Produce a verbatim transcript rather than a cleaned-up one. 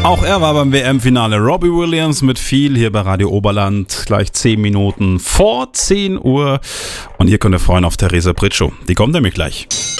Auch er war beim W M-Finale. Robbie Williams mit viel hier bei Radio Oberland. Gleich zehn Minuten vor zehn Uhr. Und ihr könnt euch freuen auf Theresa Britschow. Die kommt nämlich gleich.